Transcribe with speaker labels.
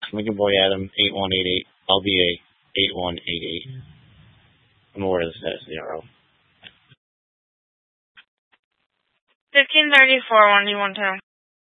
Speaker 1: Lincoln Boy Adam 8188 LBA 8188. I'm aware of the status of the RO.
Speaker 2: 1534, 1212.